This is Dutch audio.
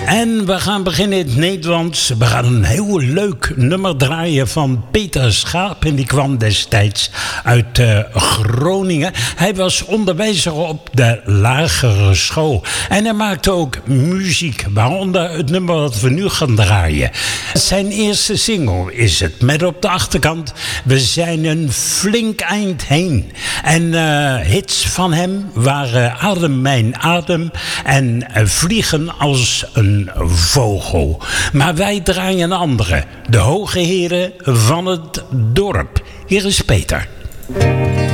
En we gaan beginnen in het Nederlands. We gaan een heel leuk nummer draaien van Peter Schaap. En die kwam destijds uit Groningen. Hij was onderwijzer op de lagere school. En hij maakte ook muziek, waaronder het nummer wat we nu gaan draaien. Zijn eerste single is het, met op de achterkant: we zijn een flink eind heen. En hits van hem waren Adem mijn adem en Vliegen als een vogel. Maar wij draaien een andere, de hoge heren van het dorp. Hier is Peter.